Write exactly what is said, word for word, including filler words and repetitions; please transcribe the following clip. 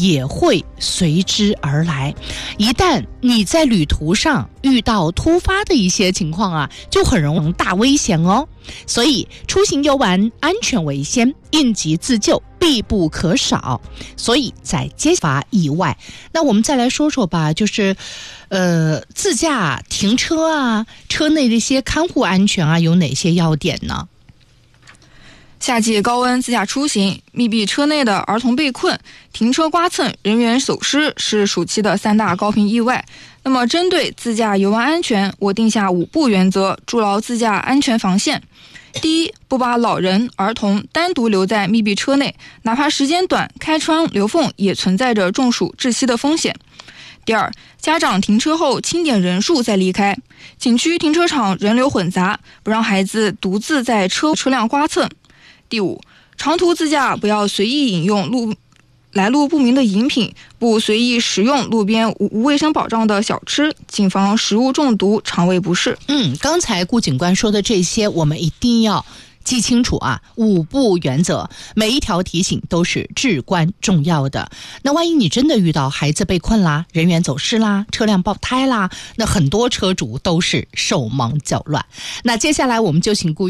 也会随之而来。一旦你在旅途上遇到突发的一些情况啊，就很容易大危险哦。所以出行游玩安全为先，应急自救必不可少。所以在接罚意外，那我们再来说说吧，就是呃自驾停车啊，车内的一些看护安全啊，有哪些要点呢？ 夏季高温自驾出行，密闭车内的儿童被困、停车刮蹭、人员走失是暑期的三大高频意外。那么针对自驾游玩安全，我定下五不原则，筑牢自驾安全防线。第一，不把老人、儿童单独留在密闭车内，哪怕时间短，开窗留缝也存在着中暑窒息的风险。第二，家长停车后清点人数再离开。景区停车场人流混杂，不让孩子独自在车车辆刮蹭。第五，长途自驾不要随意饮用路来路不明的饮品，不随意食用路边无无卫生保障的小吃，谨防食物中毒、肠胃不适。 嗯，刚才顾警官说的这些，我们一定要记清楚啊，五不原则，每一条提醒都是至关重要的。那万一你真的遇到孩子被困啦、人员走失啦、车辆爆胎啦，那很多车主都是手忙脚乱。那接下来我们就请顾